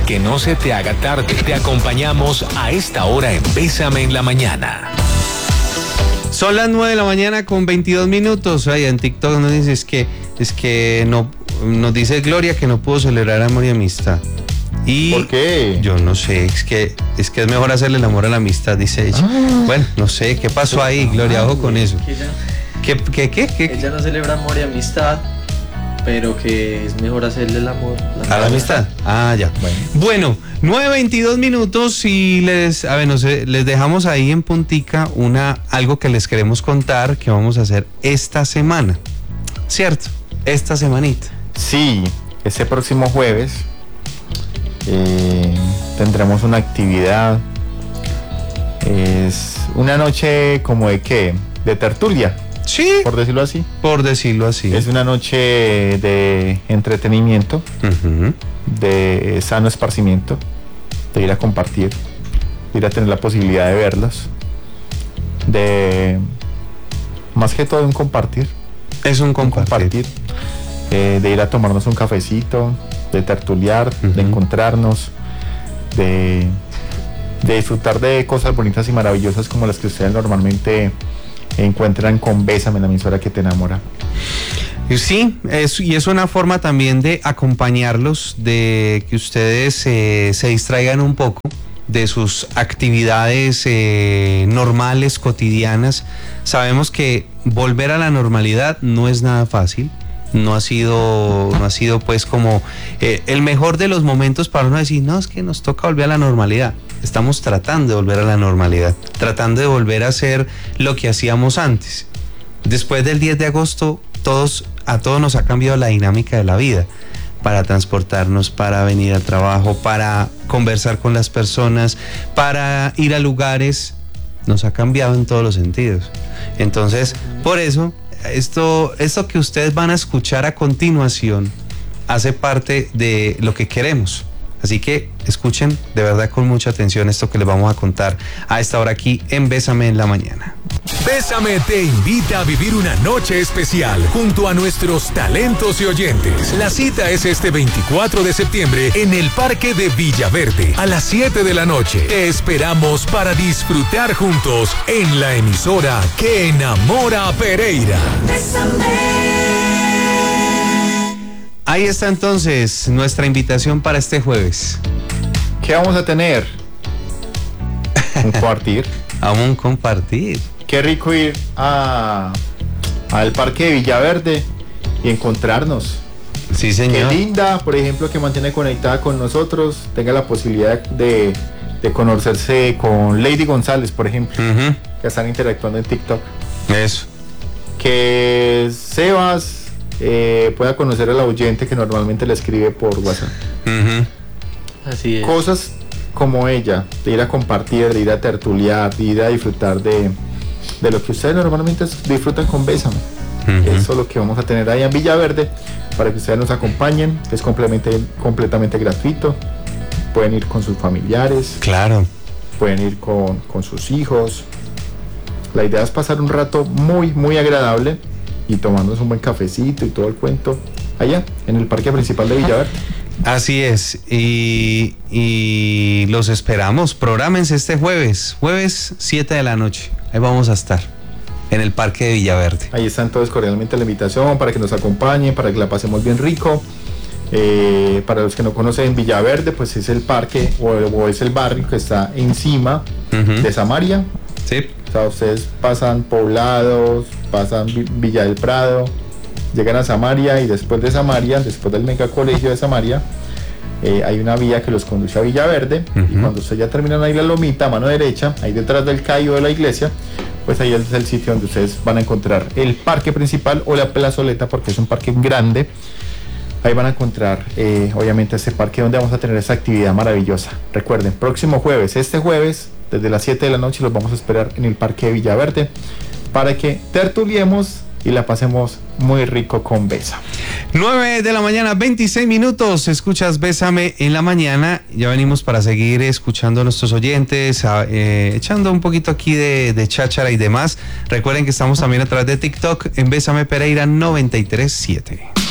que no se te haga tarde. Te acompañamos a esta hora en Bésame en la Mañana. Son las 9 de la mañana con 22 minutos. Ay, en TikTok nos dice es que no, nos dice Gloria que no pudo celebrar amor y amistad. Y ¿por qué? Yo no sé, es que es mejor hacerle el amor a la amistad, dice ella. Bueno, no sé, ¿qué pasó ahí, Gloria? Ojo con eso. ¿Qué? Ella no celebra amor y amistad, pero que es mejor hacerle el amor a la amistad. Ah, ya. Bueno, 9:22 minutos y les dejamos ahí en puntica algo que les queremos contar que vamos a hacer esta semana. ¿Cierto? Esta semanita. Sí, ese próximo jueves tendremos una actividad. Es una noche como de ¿qué? De tertulia. Sí. Por decirlo así. Por decirlo así. Es una noche de entretenimiento, de sano esparcimiento, de ir a compartir, de ir a tener la posibilidad de verlos, de más que todo un compartir. Es un compartir. De ir a tomarnos un cafecito, de tertuliar, de encontrarnos, de disfrutar de cosas bonitas y maravillosas como las que ustedes normalmente encuentran con Bésame, la emisora que te enamora. Sí, y es una forma también de acompañarlos, de que ustedes se distraigan un poco de sus actividades normales, cotidianas. Sabemos que volver a la normalidad no es nada fácil. No ha sido pues como el mejor de los momentos para uno decir, no, es que nos toca volver a la normalidad. Estamos tratando de volver a la normalidad, tratando de volver a hacer lo que hacíamos antes. Después del 10 de agosto, a todos nos ha cambiado la dinámica de la vida, para transportarnos, para venir al trabajo, para conversar con las personas, para ir a lugares. Nos ha cambiado en todos los sentidos. Entonces, por eso, esto que ustedes van a escuchar a continuación hace parte de lo que queremos. Así que escuchen de verdad con mucha atención esto que les vamos a contar a esta hora aquí en Bésame en la Mañana. Bésame te invita a vivir una noche especial junto a nuestros talentos y oyentes. La cita es este 24 de septiembre en el Parque de Villaverde a las 7 de la noche. Te esperamos para disfrutar juntos en la emisora que enamora a Pereira. Bésame. Ahí está entonces nuestra invitación para este jueves. ¿Qué vamos a tener? Un compartir. Vamos a compartir. Qué rico ir al Parque de Villaverde y encontrarnos. Sí, señor. Qué linda, por ejemplo, que mantiene conectada con nosotros, tenga la posibilidad de conocerse con Lady González, por ejemplo, que están interactuando en TikTok. Eso. Que Sebas pueda conocer al oyente que normalmente le escribe por WhatsApp. Así es. Cosas como ella, de ir a compartir, de ir a tertuliar, de ir a disfrutar de lo que ustedes normalmente disfrutan con Bésame. Eso es lo que vamos a tener ahí en Villaverde para que ustedes nos acompañen. Es completamente gratuito. Pueden ir con sus familiares. Claro. Pueden ir con sus hijos. La idea es pasar un rato muy, muy agradable y tomarnos un buen cafecito y todo el cuento allá en el parque principal de Villaverde. Así es, y los esperamos. Prográmense este jueves 7 de la noche. Ahí vamos a estar en el Parque de Villaverde. Ahí están todos cordialmente la invitación para que nos acompañen, para que la pasemos bien rico. Para los que no conocen Villaverde, pues es el parque o es el barrio que está encima de Samaria. Sí. O sea, ustedes pasan Poblados, pasan Villa del Prado, llegan a Samaria y después de Samaria, después del megacolegio de Samaria, hay una vía que los conduce a Villaverde. Y cuando ustedes ya terminan ahí la lomita, a mano derecha, ahí detrás del caído de la iglesia, pues ahí es el sitio donde ustedes van a encontrar el parque principal o la plazoleta, porque es un parque grande. Ahí van a encontrar obviamente este parque donde vamos a tener esa actividad maravillosa. Recuerden, próximo jueves, este jueves, desde las 7 de la noche los vamos a esperar en el Parque de Villaverde para que tertuliemos y la pasemos muy rico con Bésame. 9 de la mañana, 26 minutos. Escuchas Bésame en la Mañana. Ya venimos para seguir escuchando a nuestros oyentes, echando un poquito aquí de cháchara y demás. Recuerden que estamos también a través de TikTok en Bésame Pereira 93.7.